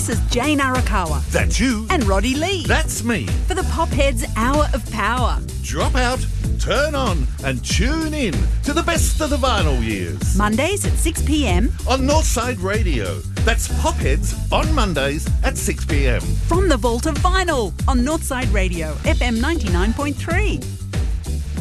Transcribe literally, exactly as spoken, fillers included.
This is Jane Arakawa. That's you. And Roddy Lee. That's me. For the Popheads Hour of Power. Drop out, turn on and tune in to the best of the vinyl years. Mondays at six p m on Northside Radio. That's Popheads on Mondays at six p m From the Vault of Vinyl on Northside Radio, F M ninety-nine point three.